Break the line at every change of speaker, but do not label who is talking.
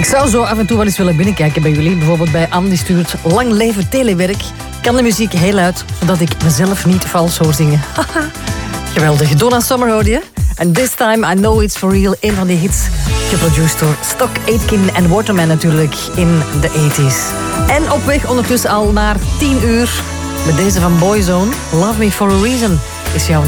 Ik zou zo af en toe wel eens willen binnenkijken bij jullie. Bijvoorbeeld bij Anne, die stuurt: lang leven telewerk. Kan de muziek heel luid, zodat ik mezelf niet vals hoor zingen. Geweldig. Donna Summer hoorde je. And This Time I Know It's For Real. Een van die hits geproduceerd door Stock Aitken en Waterman natuurlijk in de 80s. En op weg ondertussen al naar 10 uur met deze van Boyzone. Love Me For A Reason is jouw